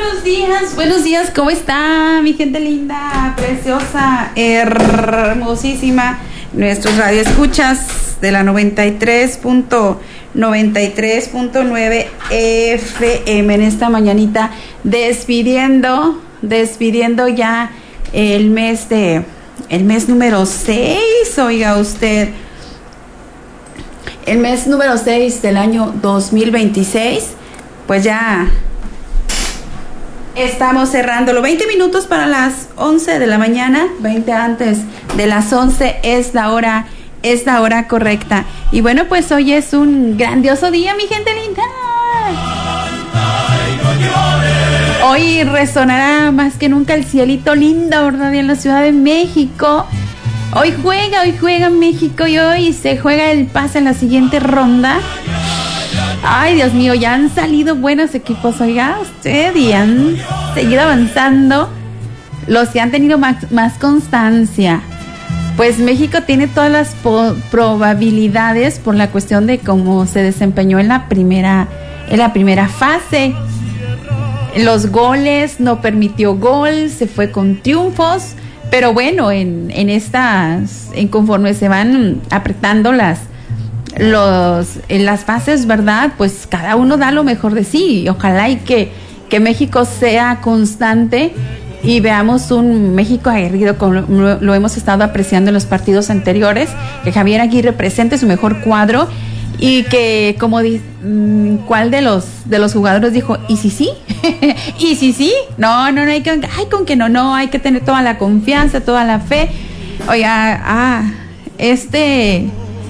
buenos días, ¿cómo está mi gente linda, preciosa, hermosísima? Nuestros radioescuchas de la 93.9 FM en esta mañanita, despidiendo ya el mes número 6, oiga usted, el mes número 6 del año 2026, pues ya estamos cerrándolo. 20 minutos para las 11 de la mañana, 20 antes de las 11 es la hora correcta. Y bueno, pues hoy es un grandioso día, mi gente linda. Hoy resonará más que nunca el cielito lindo, ¿verdad? En la Ciudad de México. Hoy juega México y hoy se juega el pase en la siguiente ronda. Ay, Dios mío, ya han salido buenos equipos, oiga usted, y han seguido avanzando los que han tenido más constancia. Pues México tiene todas las probabilidades por la cuestión de cómo se desempeñó en la primera fase. Los goles, no permitió gol, se fue con triunfos, pero bueno, en conforme se van apretando las fases, ¿verdad? Pues cada uno da lo mejor de sí. Ojalá y que México sea constante y veamos un México aguerrido como lo hemos estado apreciando en los partidos anteriores, que Javier Aguirre presente su mejor cuadro y que, como ¿cuál de los jugadores dijo? ¿Y si sí? ¿Y si sí? No, hay que tener toda la confianza, toda la fe. Oiga, este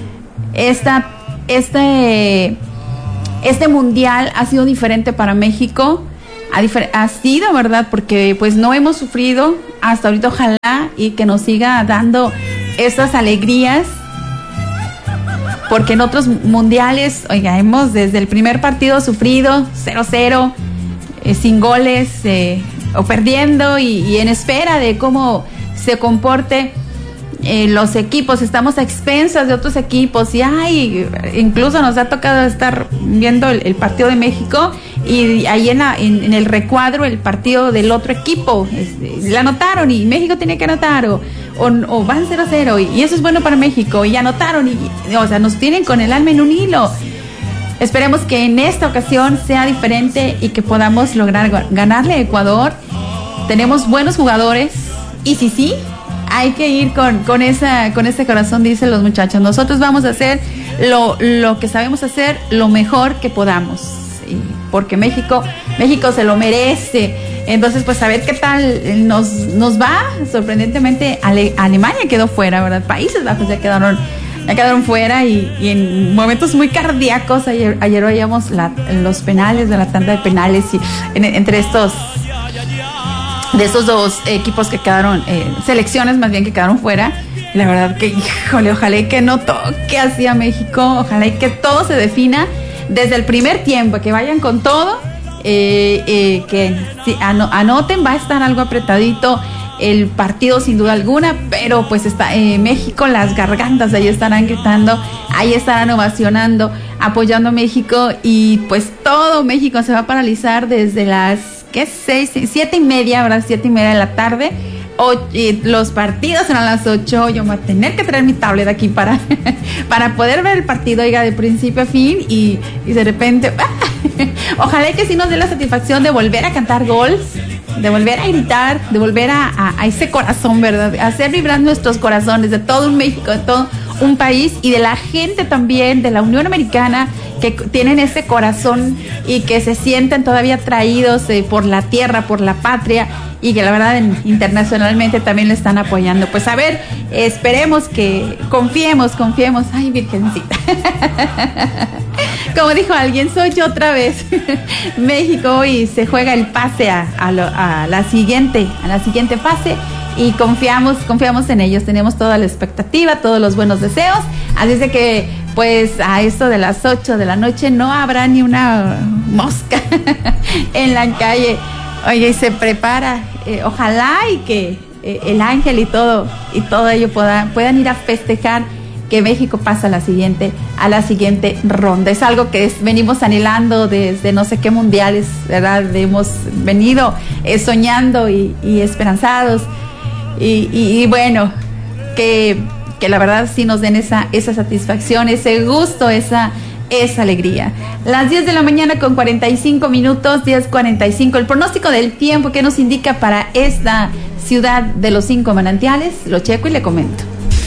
mundial ha sido diferente para México, ha sido, ¿verdad? Porque pues no hemos sufrido hasta ahorita, ojalá y que nos siga dando estas alegrías, porque en otros mundiales, oiga, hemos desde el primer partido sufrido 0-0, sin goles, o perdiendo y en espera de cómo se comporte los equipos. Estamos a expensas de otros equipos y incluso nos ha tocado estar viendo el partido de México y ahí en el recuadro el partido del otro equipo, la anotaron y México tenía que anotar o van 0-0 y eso es bueno para México y anotaron o sea, nos tienen con el alma en un hilo. Esperemos que en esta ocasión sea diferente y que podamos lograr ganarle a Ecuador. Tenemos buenos jugadores y sí, hay que ir con ese corazón, dicen los muchachos. Nosotros vamos a hacer lo que sabemos hacer, lo mejor que podamos, ¿sí? Porque México se lo merece. Entonces, pues a ver qué tal nos va. Sorprendentemente, Alemania quedó fuera, ¿verdad? Países Bajos ya quedaron fuera y en momentos muy cardíacos. Ayer veíamos los penales de la tanda de penales y entre estos dos equipos que quedaron, selecciones más bien que quedaron fuera. La verdad que, híjole, ojalá y que no toque así a México, ojalá y que todo se defina desde el primer tiempo, que vayan con todo, que si anoten, va a estar algo apretadito el partido sin duda alguna, pero pues está México, las gargantas ahí estarán gritando, ahí estarán ovacionando, apoyando a México y pues todo México se va a paralizar desde las 7:30, ¿verdad? 7:30 de la tarde. Los partidos serán a las 8. Yo voy a tener que traer mi tablet aquí para poder ver el partido, oiga, de principio a fin y de repente ojalá que sí nos dé la satisfacción de volver a cantar gol, de volver a gritar, de volver a ese corazón, ¿verdad? Hacer vibrar nuestros corazones de todo un México, de todo un país y de la gente también de la Unión Americana que tienen ese corazón y que se sienten todavía atraídos por la tierra, por la patria y que la verdad internacionalmente también le están apoyando. Pues a ver, esperemos que confiemos, ay, virgencita. Como dijo alguien, soy yo otra vez. México hoy se juega el pase a la siguiente fase y confiamos en ellos. Tenemos toda la expectativa, todos los buenos deseos. Así es de que, pues, a esto de las 8 de la noche no habrá ni una mosca en la calle. Oye, y se prepara. Ojalá y que el ángel y todo ello puedan ir a festejar que México pasa a la siguiente ronda. Es algo que venimos anhelando desde no sé qué mundiales, ¿verdad? Hemos venido soñando y esperanzados y bueno, que la verdad sí nos den esa satisfacción, ese gusto, esa alegría. Las 10 de la mañana con 45 minutos, 10:45. El pronóstico del tiempo que nos indica para esta ciudad de los 5 manantiales, lo checo y le comento.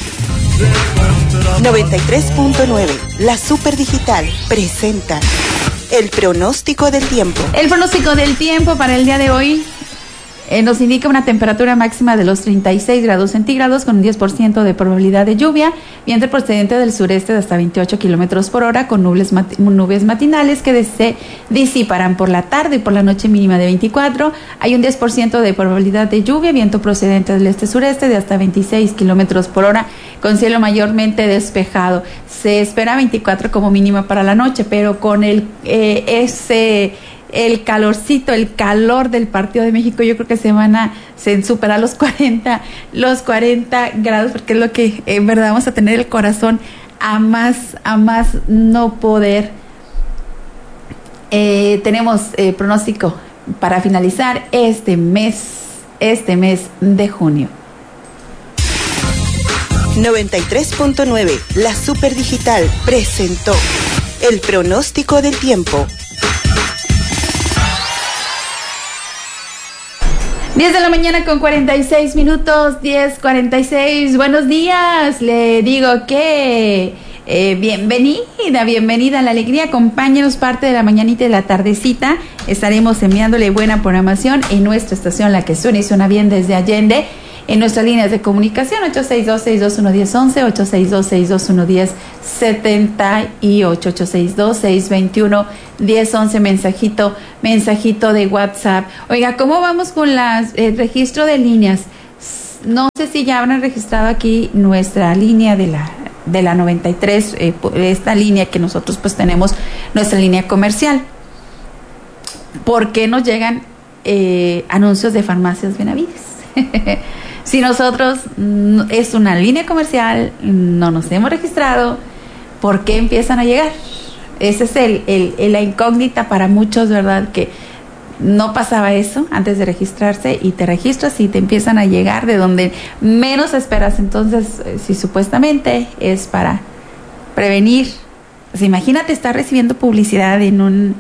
93.9, la Super Digital presenta el pronóstico del tiempo. El pronóstico del tiempo para el día de hoy nos indica una temperatura máxima de los 36 grados centígrados con un 10% de probabilidad de lluvia, viento procedente del sureste de hasta 28 kilómetros por hora con nubes matinales que se disiparán por la tarde y por la noche mínima de 24. Hay un 10% de probabilidad de lluvia, viento procedente del este-sureste de hasta 26 kilómetros por hora con cielo mayormente despejado. Se espera 24 como mínima para la noche, pero con el calorcito, el calor del Partido de México, yo creo que se superar los 40 grados, porque es lo que en verdad vamos a tener el corazón a más no poder. Tenemos pronóstico para finalizar este mes de junio. 93.9, la Super Digital presentó el pronóstico del tiempo. 10 de la mañana con 46 minutos, 10:46. Buenos días, le digo que bienvenida a la alegría. Acompáñenos parte de la mañanita y de la tardecita. Estaremos enviándole buena programación en nuestra estación, la que suena y suena bien desde Allende. En nuestras líneas de comunicación, 862-621-1011, 862-621-1078, 862-621-1011, mensajito de WhatsApp. Oiga, ¿cómo vamos con el registro de líneas? No sé si ya habrán registrado aquí nuestra línea de la 93, esta línea que nosotros pues tenemos, nuestra línea comercial. ¿Por qué nos llegan anuncios de Farmacias Benavides? Si nosotros es una línea comercial, no nos hemos registrado, ¿por qué empiezan a llegar? Esa es la incógnita para muchos, ¿verdad? Que no pasaba eso antes de registrarse y te registras y te empiezan a llegar de donde menos esperas. Entonces, si supuestamente es para prevenir, pues imagínate estar recibiendo publicidad en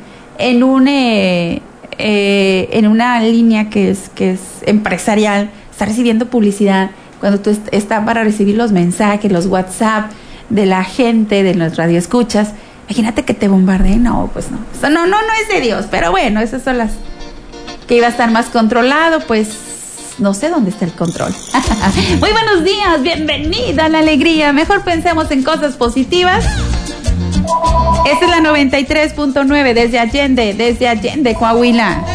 una línea que es empresarial. Está recibiendo publicidad cuando tú estás para recibir los mensajes, los WhatsApp de la gente, de los radioescuchas. Imagínate que te bombardeen. No, pues no. Eso no es de Dios, pero bueno, esas son las que iba a estar más controlado, pues no sé dónde está el control. Muy buenos días, bienvenida a la alegría. Mejor pensemos en cosas positivas. Esta es la 93.9 desde Allende, Coahuila.